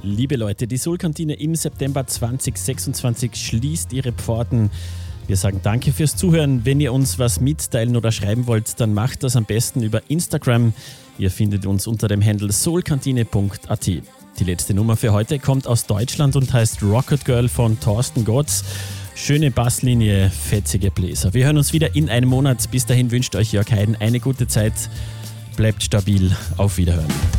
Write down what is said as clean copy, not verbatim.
Liebe Leute, die Soul-Kantine im September 2026 schließt ihre Pforten. Wir sagen danke fürs Zuhören. Wenn ihr uns was mitteilen oder schreiben wollt, dann macht das am besten über Instagram. Ihr findet uns unter dem Handle soulkantine.at. Die letzte Nummer für heute kommt aus Deutschland und heißt Rocket Girl von Thorsten Gotz. Schöne Basslinie, fetzige Bläser. Wir hören uns wieder in einem Monat. Bis dahin wünscht euch Jörg Heiden eine gute Zeit. Bleibt stabil. Auf Wiederhören.